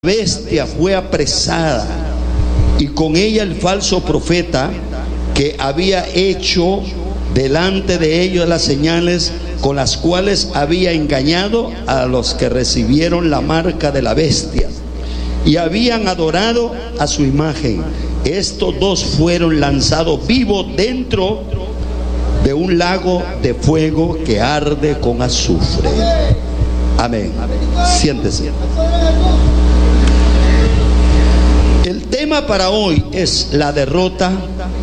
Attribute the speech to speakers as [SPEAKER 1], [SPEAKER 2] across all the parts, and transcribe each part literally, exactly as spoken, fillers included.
[SPEAKER 1] bestia fue apresada y con ella el falso profeta que había hecho delante de ellos las señales con las cuales había engañado a los que recibieron la marca de la bestia y habían adorado a su imagen. Estos dos fueron lanzados vivos dentro de un lago de fuego que arde con azufre. Amén. Siéntese. El tema para hoy es la derrota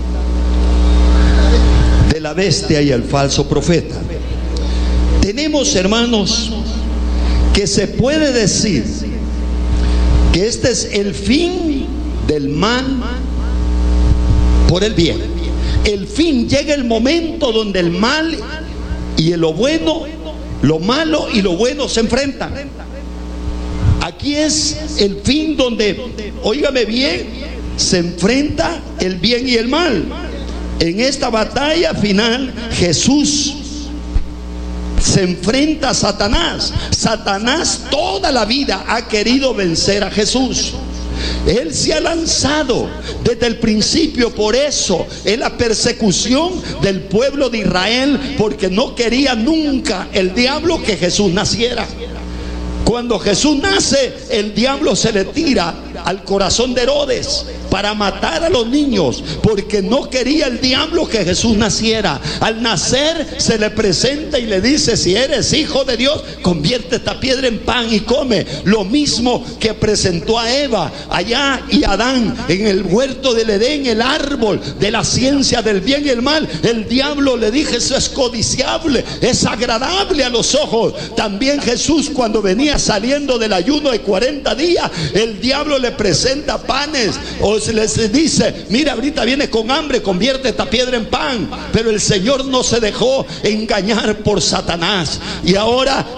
[SPEAKER 1] de la bestia y el falso profeta. Tenemos, hermanos, que se puede decir que este es el fin del mal por el bien. El fin, llega el momento donde el mal y lo bueno, lo malo y lo bueno se enfrentan. Aquí es el fin donde, óigame bien, se enfrenta el bien y el mal. En esta batalla final, Jesús se enfrenta a Satanás. Satanás toda la vida ha querido vencer a Jesús. Él se ha lanzado desde el principio. Por eso es la persecución del pueblo de Israel, porque no quería nunca el diablo que Jesús naciera. Cuando Jesús nace, el diablo se le tira al corazón de Herodes para matar a los niños, porque no quería el diablo que Jesús naciera. Al nacer se le presenta y le dice: si eres hijo de Dios, convierte esta piedra en pan y come. Lo mismo que presentó a Eva allá y a Adán en el huerto del Edén, el árbol de la ciencia del bien y el mal. El diablo le dijo: eso es codiciable, es agradable a los ojos. También Jesús, cuando venía saliendo del ayuno de cuarenta días, el diablo le presenta panes, o se les dice: mira, ahorita viene con hambre, convierte esta piedra en pan. Pero el Señor no se dejó engañar por Satanás, y ahora